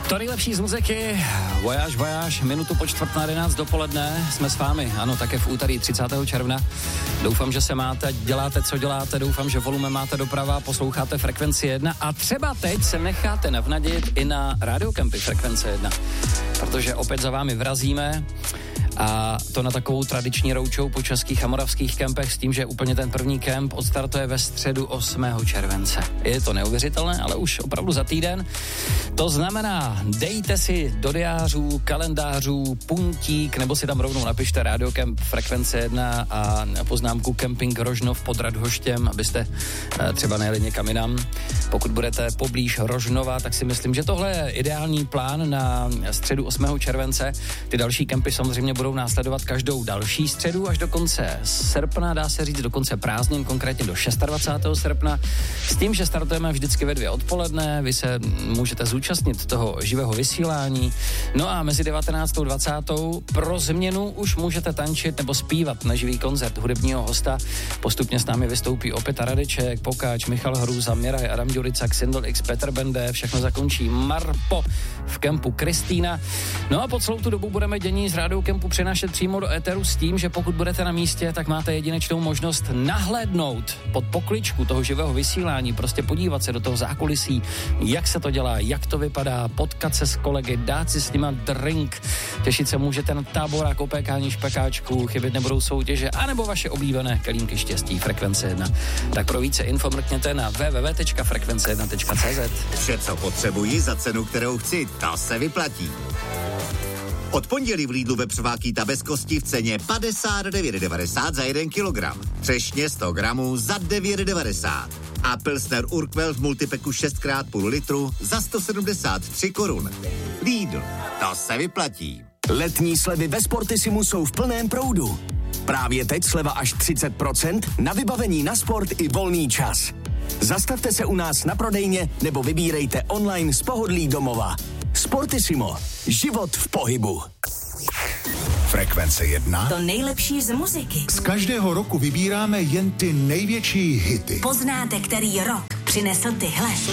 To nejlepší z muziky, Voyage, minutu po 10:45 dopoledne, jsme s vámi, ano, také v úterý 30. června. Doufám, že se máte, děláte, co děláte, doufám, že volume máte doprava, posloucháte Frekvenci 1 a třeba teď se necháte navnadit i na Radiocampy Frekvence 1, protože opět za vámi vrazíme. A to na takovou tradiční roadshow po českých a moravských kempech s tím, že úplně ten první kemp odstartuje ve středu 8. července. Je to neuvěřitelné, ale už opravdu za týden. To znamená, dejte si do diářů, kalendářů, puntík, nebo si tam rovnou napište Radiocamp Frekvence 1 a poznámku Kemping Rožnov pod Radhoštěm, abyste třeba nejeli někam jinam. Pokud budete poblíž Rožnova, tak si myslím, že tohle je ideální plán na středu 8. července. Ty další kempy samozřejmě budou následovat každou další středu až do konce srpna, dá se říct do konce prázdnin, konkrétně do 26. srpna, s tím, že startujeme vždycky ve 2 odpoledne, vy se můžete zúčastnit toho živého vysílání, no a mezi 19. a 20. pro změnu už můžete tančit nebo zpívat na živý koncert hudebního hosta. Postupně s námi vystoupí opět Radeček, Pokáč, Michal Hruza, Miraj, Adam Ďurica, Xindl X, Petr Bende, všechno zakončí Marpo v kempu Kristýna. No a po celou tu dobu budeme dění z Radiocampu přenášet přímo do éteru s tím, že pokud budete na místě, tak máte jedinečnou možnost nahlédnout pod pokličku toho živého vysílání, prostě podívat se do toho zákulisí, jak se to dělá, jak to vypadá, potkat se s kolegy, dát si s nima drink, těšit se můžete na táborák, opékání špekáčků, chybět nebudou soutěže, anebo vaše oblíbené kelímky štěstí Frekvence 1. Tak pro více info mrkněte na www.frekvence1.cz. Vše, co potřebuji za cenu, kterou chci, to se vyplatí. Od pondělí v Lidlu vepřovákýta bez kosti v ceně 59,90 za 1 kilogram. Třešně 100 gramů za 9,90. A Pilsner Urquell v multipeku 6x půl litru za 173 korun. Lidl, to se vyplatí. Letní slevy ve Sportissimu jsou v plném proudu. Právě teď sleva až 30% na vybavení na sport i volný čas. Zastavte se u nás na prodejně nebo vybírejte online z pohodlí domova. Sportissimo. Život v pohybu. Frekvence 1. To nejlepší z muziky. Z každého roku vybíráme jen ty největší hity. Poznáte, který rok přinesl tyhle.